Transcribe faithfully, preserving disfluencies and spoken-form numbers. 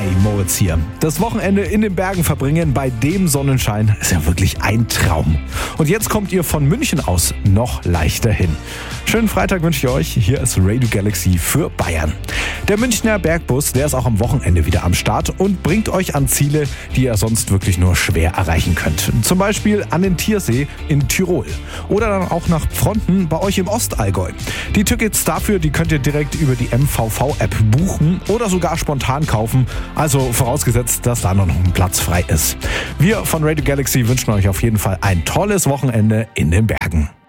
Hi, Moritz hier. Das Wochenende in den Bergen verbringen bei dem Sonnenschein ist ja wirklich ein Traum. Und jetzt kommt ihr von München aus noch leichter hin. Schönen Freitag wünsche ich euch. Hier ist Radio Galaxy für Bayern. Der Münchner Bergbus, der ist auch am Wochenende wieder am Start und bringt euch an Ziele, die ihr sonst wirklich nur schwer erreichen könnt. Zum Beispiel an den Tiersee in Tirol oder dann auch nach Pfronten bei euch im Ostallgäu. Die Tickets dafür, die könnt ihr direkt über die M V V-App buchen oder sogar spontan kaufen. Also vorausgesetzt, dass da noch ein Platz frei ist. Wir von Radio Galaxy wünschen euch auf jeden Fall ein tolles Wochenende in den Bergen.